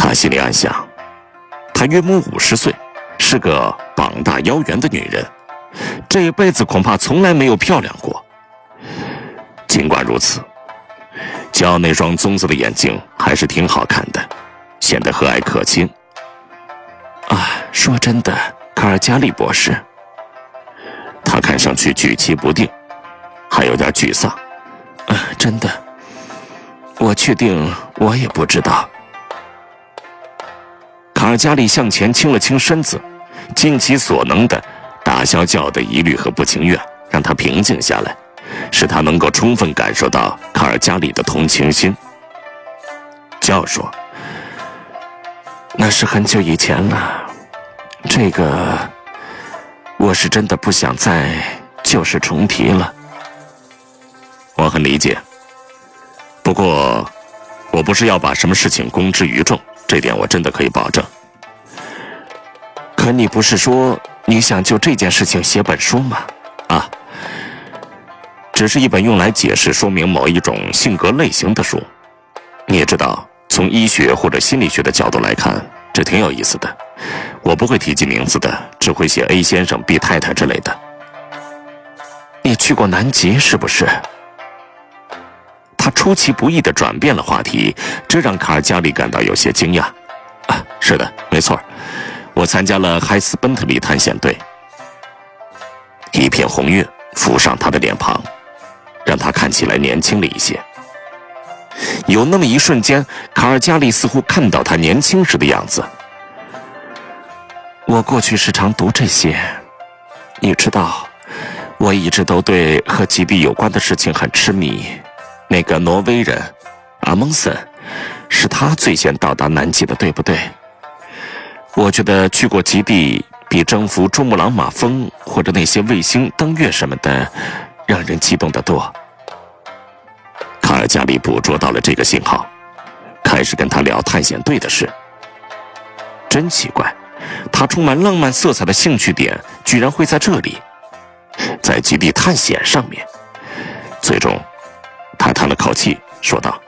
他心里暗想，她约莫50岁，是个膀大腰圆的女人，这辈子恐怕从来没有漂亮过。尽管如此，骄傲那双棕色的眼睛还是挺好看的，显得和蔼可亲。说真的，卡尔加里博士，他看上去举棋不定，还有点沮丧。真的，我确定我也不知道。卡尔加里向前倾了倾身子，尽其所能地打消骄傲的疑虑和不情愿，让他平静下来，使他能够充分感受到卡尔加里的同情心。骄傲说：“那是很久以前了，这个我是真的不想再旧事重提了。”我很理解，不过我不是要把什么事情公之于众，这点我真的可以保证。可你不是说你想就这件事情写本书吗？只是一本用来解释说明某一种性格类型的书。你也知道，从医学或者心理学的角度来看，这挺有意思的。我不会提及名字的，只会写 A 先生 B 太太之类的。你去过南极是不是？他出其不意地转变了话题，这让卡尔加里感到有些惊讶。是的，没错，我参加了海斯奔特利探险队。一片红晕浮上他的脸庞，让他看起来年轻了一些。有那么一瞬间，卡尔加里似乎看到他年轻时的样子。我过去时常读这些，你知道，我一直都对和极地有关的事情很痴迷。那个挪威人阿蒙森，是他最先到达南极的，对不对？我觉得去过极地比征服珠穆朗玛峰或者那些卫星登月什么的让人激动得多。卡尔加里捕捉到了这个信号，开始跟他聊探险队的事。真奇怪，他充满浪漫色彩的兴趣点居然会在这里，在极地探险上面。最终他叹了口气说道：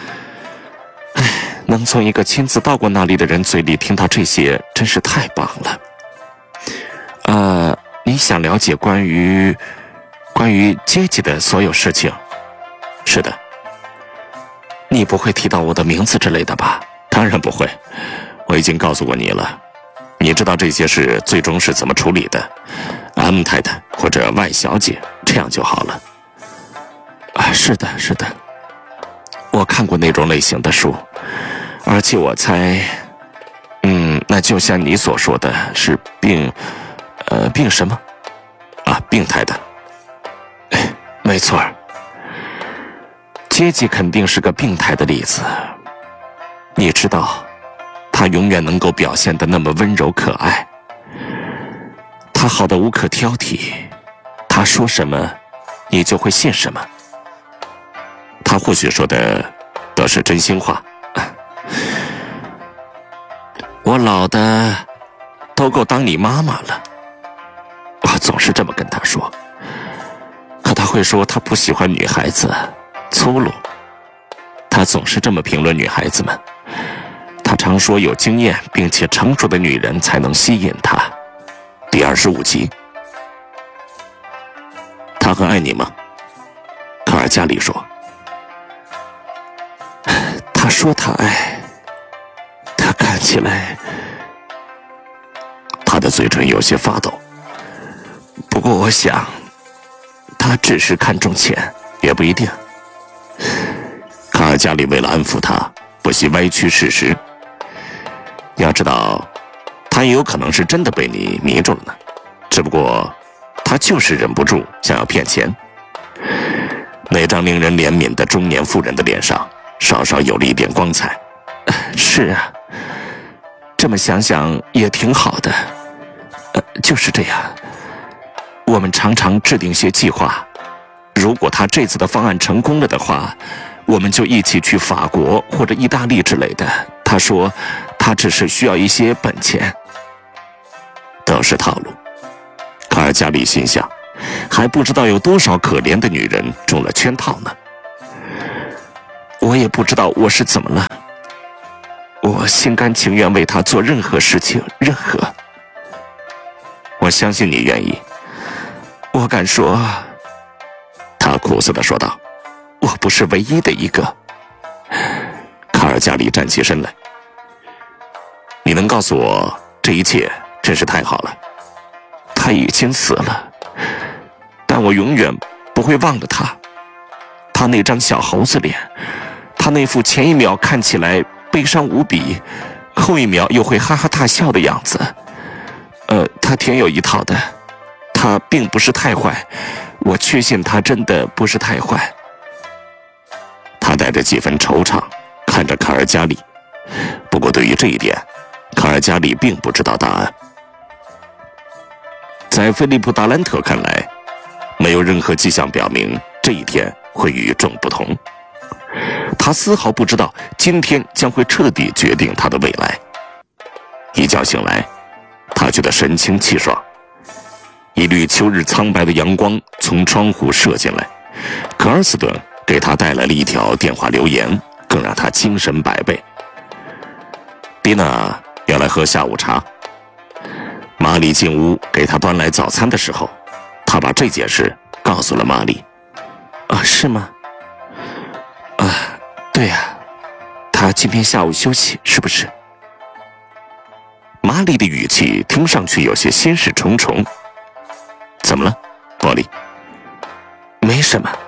能从一个亲自到过那里的人嘴里听到这些真是太棒了。你想了解关于阶级的所有事情？是的。你不会提到我的名字之类的吧？当然不会，我已经告诉过你了。你知道这些事最终是怎么处理的，M太太或者 Y 小姐，这样就好了。是的，是的，我看过那种类型的书，而且我猜，那就像你所说的是病什么？病态的。没错，阶级肯定是个病态的例子。你知道，他永远能够表现得那么温柔可爱，他好得无可挑剔，他说什么，你就会信什么。他或许说的都是真心话。我老的都够当你妈妈了，我总是这么跟他说。可他会说他不喜欢女孩子粗鲁，他总是这么评论女孩子们。他常说有经验并且成熟的女人才能吸引他。第25集。他很爱你吗？卡尔加里说。他说他爱，他看起来，他的嘴唇有些发抖。不过我想，他只是看重钱，也不一定。卡尔加里为了安抚他，不惜歪曲事实。要知道，他也有可能是真的被你迷住了呢，只不过他就是忍不住想要骗钱。那张令人怜悯的中年妇人的脸上稍稍有了一点光彩。是啊，这么想想也挺好的。就是这样，我们常常制定些计划，如果他这次的方案成功了的话，我们就一起去法国或者意大利之类的。他说他只是需要一些本钱。都是套路。卡尔加里心想，还不知道有多少可怜的女人中了圈套呢。我也不知道我是怎么了， 我心甘情愿为他做任何事情，任何。我相信你愿意。我敢说，他苦涩地说道，我不是唯一的一个。卡尔加里站起身来。你能告诉我这一切真是太好了。他已经死了，但我永远不会忘了他。他那张小猴子脸，他那副前一秒看起来悲伤无比，后一秒又会哈哈大笑的样子。他挺有一套的，他并不是太坏，我确信他真的不是太坏。他带着几分惆怅看着卡尔加里，不过对于这一点，卡尔加里并不知道答案。在菲利普·达兰特看来，没有任何迹象表明这一天会与众不同。他丝毫不知道今天将会彻底决定他的未来。一觉醒来，他觉得神清气爽。一缕秋日苍白的阳光从窗户射进来，克尔斯顿给他带来了一条电话留言，更让他精神百倍。蒂娜要来喝下午茶。玛丽进屋给他端来早餐的时候，他把这件事告诉了玛丽。是吗？对呀，他今天下午休息，是不是？玛丽的语气听上去有些心事重重。怎么了，波利？没什么。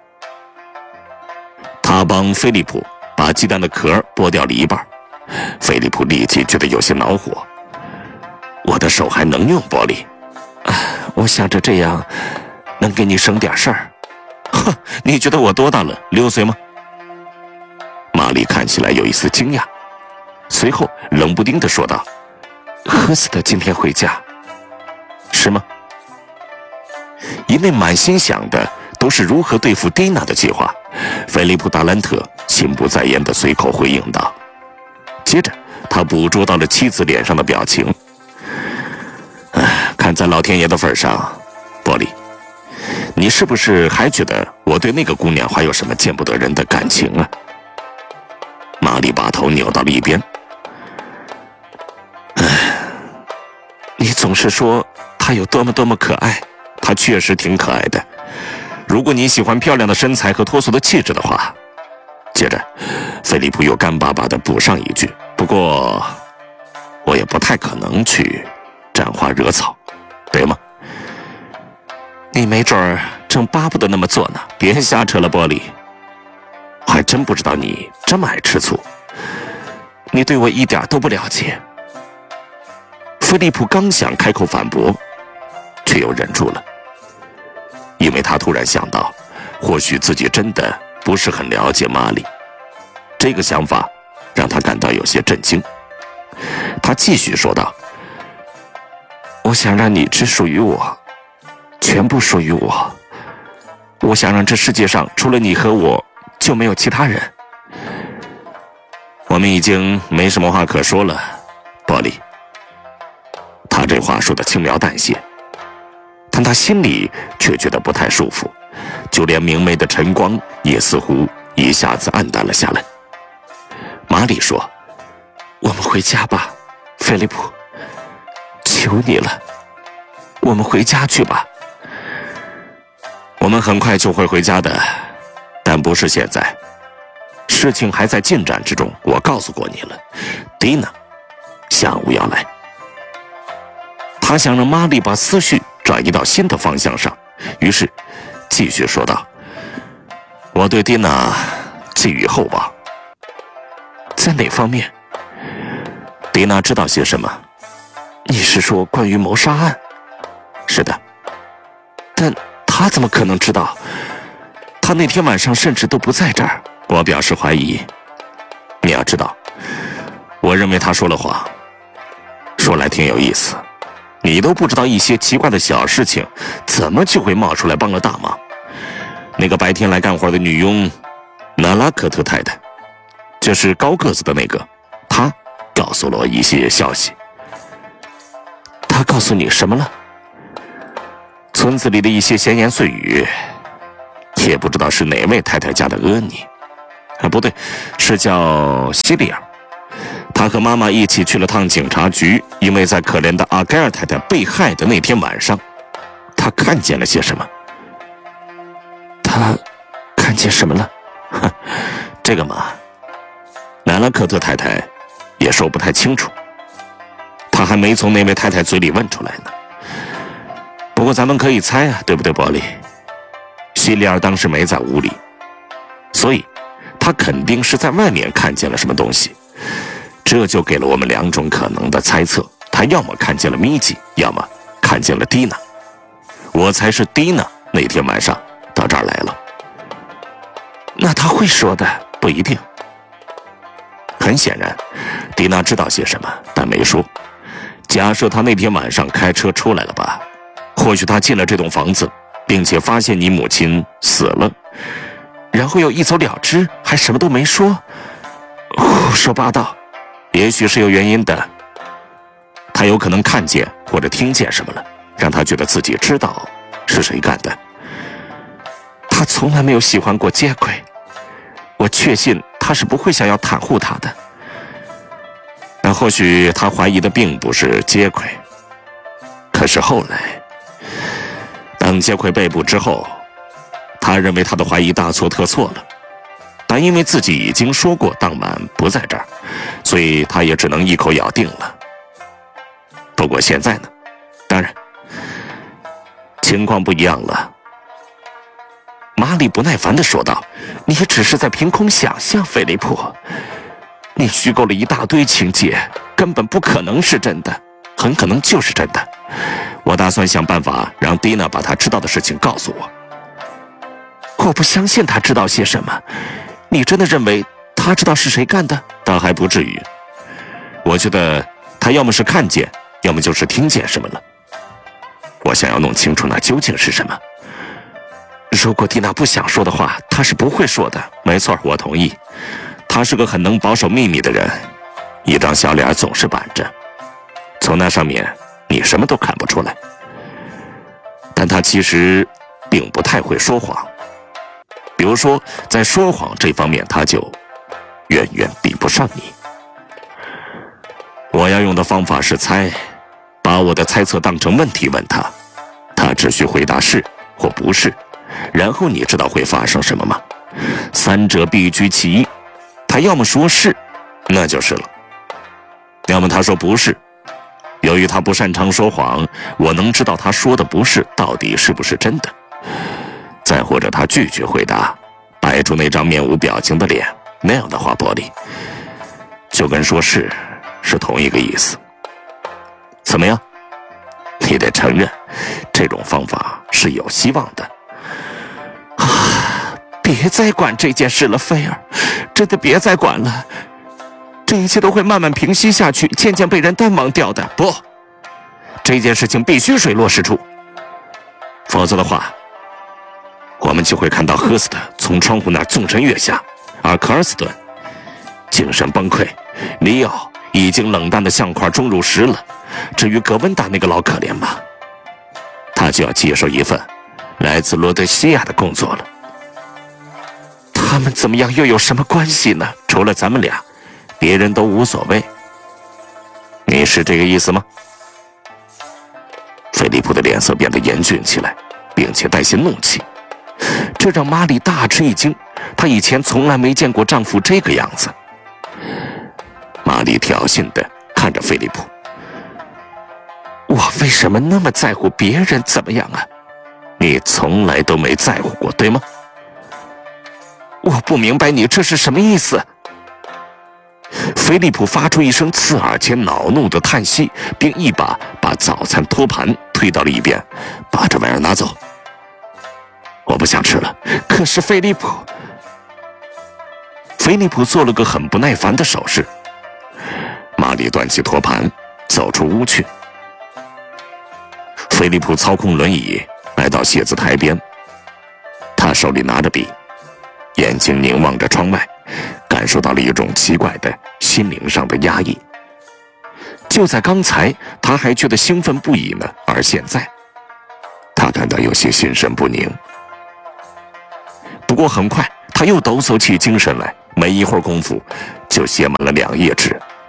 他帮菲利普把鸡蛋的壳剥掉了一半，菲利普立即觉得有些恼火。我的手还能用，波利？我想着这样能给你省点事儿。哼，你觉得我多大了？6岁吗？玛丽看起来有一丝惊讶，随后冷不丁地说道：“赫斯特今天回家，是吗？”因为满心想的都是如何对付蒂娜的计划，菲利普·达兰特心不在焉地随口回应道。接着，他捕捉到了妻子脸上的表情。看在老天爷的份上，波利，你是不是还觉得我对那个姑娘还有什么见不得人的感情啊？玛丽把头扭到了一边。你总是说她有多么多么可爱，她确实挺可爱的。如果你喜欢漂亮的身材和脱俗的气质的话。接着，菲利普又干巴巴地补上一句：不过，我也不太可能去沾花惹草，对吗？你没准儿正巴不得那么做呢，别瞎扯了，波利。还真不知道你这么爱吃醋，你对我一点都不了解。菲利普刚想开口反驳，却又忍住了，因为他突然想到，或许自己真的不是很了解玛丽。这个想法让他感到有些震惊。他继续说道：我想让你只属于我，全部属于我。我想让这世界上除了你和我，就没有其他人。我们已经没什么话可说了，波利。他这话说得轻描淡写，但他心里却觉得不太舒服，就连明媚的晨光也似乎一下子暗淡了下来。玛丽说：我们回家吧，菲利普，求你了，我们回家去吧。我们很快就会回家的，但不是现在，事情还在进展之中。我告诉过你了，蒂娜下午要来。他想让玛丽把思绪转移到新的方向上，于是继续说道：我对蒂娜寄予厚望。在哪方面？蒂娜知道些什么？你是说关于谋杀案？是的。但他怎么可能知道？他那天晚上甚至都不在这儿。我表示怀疑。你要知道，我认为他说了谎。说来挺有意思，你都不知道一些奇怪的小事情，怎么就会冒出来帮了大忙？那个白天来干活的女佣纳拉克特太太，就是高个子的那个，她告诉了我一些消息。她告诉你什么了？村子里的一些闲言碎语，也不知道是哪位太太家的阿妮，不对，是叫西利尔。 他和妈妈一起去了趟警察局，因为在可怜的阿盖尔太太被害的那天晚上，他看见了些什么？他看见什么了？这个嘛，莱拉克特太太也说不太清楚，他还没从那位太太嘴里问出来呢。不过咱们可以猜啊，对不对，伯利？西里尔当时没在屋里，所以他肯定是在外面看见了什么东西。这就给了我们2种可能的猜测：他要么看见了米吉，要么看见了蒂娜。我猜是蒂娜那天晚上到这儿来了。那他会说的，不一定。很显然，蒂娜知道些什么，但没说。假设他那天晚上开车出来了吧，或许他进了这栋房子，并且发现你母亲死了，然后又一走了之，还什么都没说。胡说八道，也许是有原因的。他有可能看见或者听见什么了，让他觉得自己知道是谁干的。他从来没有喜欢过杰奎，我确信他是不会想要袒护他的。但或许他怀疑的并不是杰奎。可是后来，当杰奎被捕之后，他认为他的怀疑大错特错了。但因为自己已经说过当晚不在这儿，所以他也只能一口咬定了。不过现在呢，当然，情况不一样了。玛丽不耐烦地说道：“你只是在凭空想象，菲利普。你虚构了一大堆情节，根本不可能是真的，很可能就是真的。我打算想办法让蒂娜把她知道的事情告诉我。”我不相信她知道些什么。你真的认为她知道是谁干的？倒还不至于。我觉得她要么是看见，要么就是听见什么了。我想要弄清楚那究竟是什么。如果蒂娜不想说的话，她是不会说的。没错，我同意。她是个很能保守秘密的人，一张小脸总是板着，从那上面你什么都看不出来。但她其实并不太会说谎，比如说在说谎这方面，她就远远比不上你。我要用的方法是猜，把我的猜测当成问题问她，她只需回答是或不是。然后你知道会发生什么吗？3者必居其一。他要么说是，那就是了；要么他说不是。由于他不擅长说谎，我能知道他说的不是到底是不是真的。再或者他拒绝回答，摆出那张面无表情的脸，那样的话，伯利，就跟说是同一个意思。怎么样？你得承认，这种方法是有希望的。别再管这件事了，菲尔，真的别再管了。这一切都会慢慢平息下去，渐渐被人淡忘掉的。不，这件事情必须水落石出，否则的话，我们就会看到赫斯特从窗户那儿纵身跃下，而科尔斯顿精神崩溃，里奥已经冷淡的像块钟乳石了。至于格温达那个老可怜嘛，他就要接受一份来自罗德西亚的工作了。他们怎么样又有什么关系呢？除了咱们俩，别人都无所谓。你是这个意思吗？菲利普的脸色变得严峻起来，并且带些怒气，这让玛丽大吃一惊。她以前从来没见过丈夫这个样子。玛丽挑衅地看着菲利普：“我为什么那么在乎别人怎么样啊？你从来都没在乎过，对吗？”我不明白你这是什么意思。菲利普发出一声刺耳且恼怒的叹息，并一把把早餐托盘推到了一边，把这玩意儿拿走。我不想吃了。可是菲利普做了个很不耐烦的手势。玛丽端起托盘走出屋去。菲利普操控轮椅来到写字台边，他手里拿着笔，眼睛凝望着窗外，感受到了一种奇怪的心灵上的压抑。就在刚才他还觉得兴奋不已呢，而现在他感到有些心神不宁。不过很快他又抖擞起精神来，没一会儿功夫就写满了2页纸，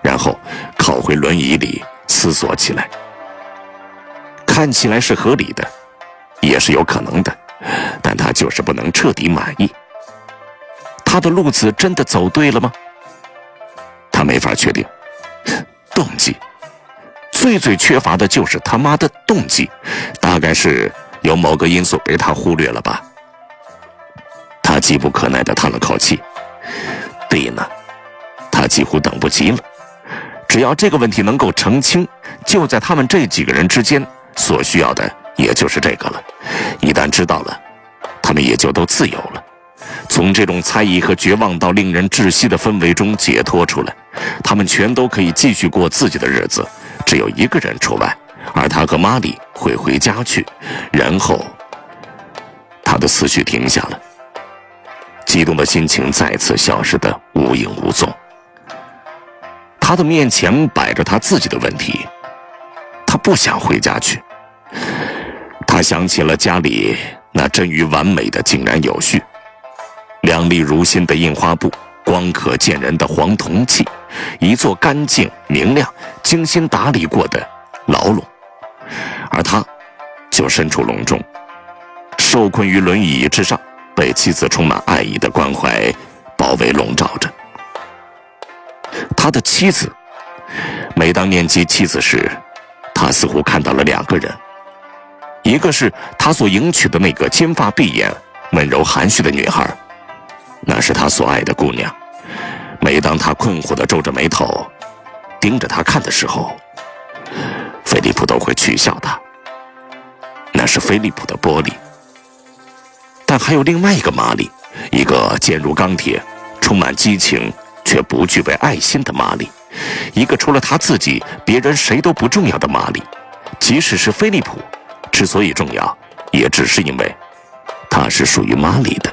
然后靠回轮椅里思索起来。看起来是合理的，也是有可能的，但他就是不能彻底满意。他的路子真的走对了吗？他没法确定。动机，最缺乏的就是他妈的动机，大概是有某个因素被他忽略了吧。他急不可耐地叹了口气。对呢，他几乎等不及了。只要这个问题能够澄清，就在他们这几个人之间，所需要的也就是这个了。一旦知道了，他们也就都自由了，从这种猜疑和绝望到令人窒息的氛围中解脱出来。他们全都可以继续过自己的日子，只有一个人除外，而他和玛丽会回家去。然后他的思绪停下了，激动的心情再次消失得无影无踪。他的面前摆着他自己的问题，他不想回家去。他想起了家里那臻于完美的井然有序，亮丽如新的印花布，光可见人的黄铜器，一座干净明亮精心打理过的牢笼，而他就身处笼中，受困于轮椅之上，被妻子充满爱意的关怀包围笼罩着。他的妻子，每当念及妻子时，他似乎看到了两个人，一个是他所迎娶的那个金发碧眼温柔含蓄的女孩，那是他所爱的姑娘。每当他困惑地皱着眉头盯着她看的时候，菲利普都会取笑他，那是菲利普的玻璃。但还有另外一个玛丽，一个坚如钢铁，充满激情却不具备爱心的玛丽，一个除了他自己别人谁都不重要的玛丽。即使是菲利普之所以重要，也只是因为他是属于玛丽的。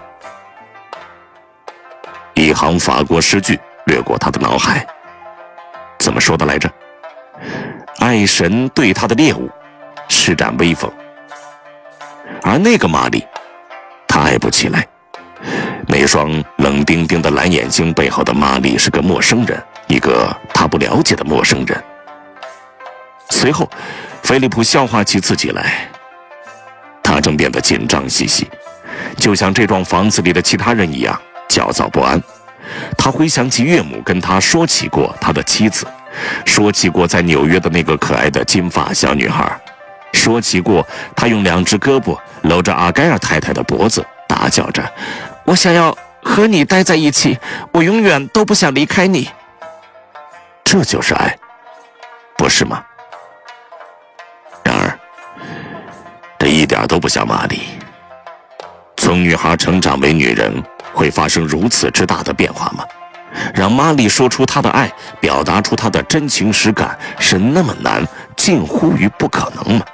一行法国诗句掠过他的脑海，怎么说的来着？爱神对他的猎物施展威风，而那个玛丽他爱不起来。那双冷冰冰的蓝眼睛背后的玛丽是个陌生人，一个他不了解的陌生人。随后菲利普笑话起自己来，他正变得紧张兮兮，就像这幢房子里的其他人一样焦躁不安。他回想起岳母跟他说起过他的妻子，说起过在纽约的那个可爱的金发小女孩，说起过他用两只胳膊搂着阿盖尔太太的脖子，大叫着：“我想要和你待在一起，我永远都不想离开你。”这就是爱，不是吗？然而，这一点都不像玛丽。从女孩成长为女人，会发生如此之大的变化吗？让玛丽说出她的爱，表达出她的真情实感，是那么难，近乎于不可能吗？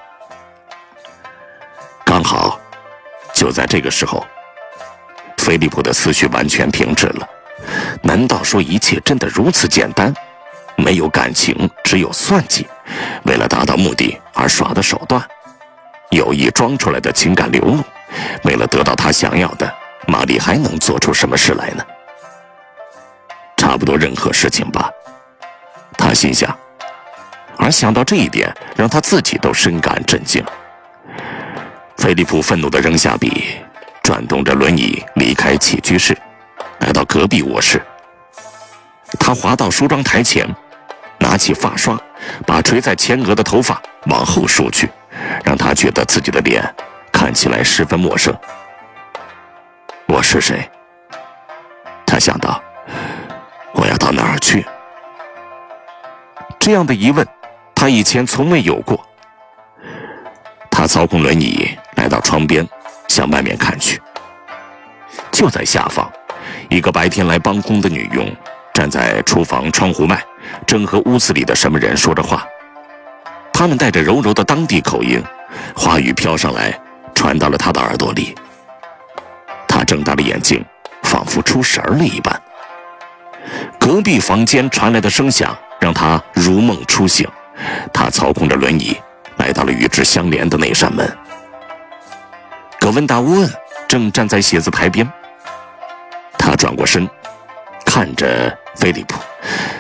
刚好，就在这个时候，菲利普的思绪完全停滞了。难道说一切真的如此简单？没有感情，只有算计，为了达到目的而耍的手段，有意装出来的情感流露，为了得到他想要的，玛丽还能做出什么事来呢？差不多任何事情吧，他心想。而想到这一点，让他自己都深感震惊。菲利普愤怒地扔下笔，转动着轮椅离开起居室，来到隔壁卧室。他滑到梳妆台前，拿起发刷，把垂在前额的头发往后梳去，让他觉得自己的脸看起来十分陌生。我是谁？他想到，我要到哪儿去？这样的疑问，他以前从未有过。他操控轮椅来到窗边，向外面看去。就在下方，一个白天来帮工的女佣站在厨房窗户外，正和屋子里的什么人说着话。他们带着柔柔的当地口音，话语飘上来，传到了他的耳朵里。他睁大了眼睛，仿佛出神了一般。隔壁房间传来的声响让他如梦初醒。他操控着轮椅来到了与之相连的那扇门。葛温达·沃恩正站在写字台边，他转过身看着菲利普，